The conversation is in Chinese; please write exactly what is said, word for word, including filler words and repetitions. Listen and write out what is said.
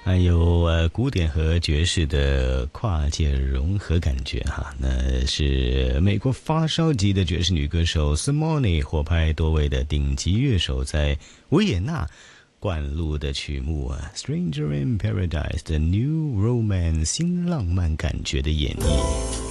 还有呃古典和爵士的跨界融合感觉哈，那是美国发烧级的爵士女歌手 Simone 火拍多位的顶级乐手在维也纳灌录的曲目啊，《Stranger in Paradise》的 New Romance 新浪漫感觉的演绎。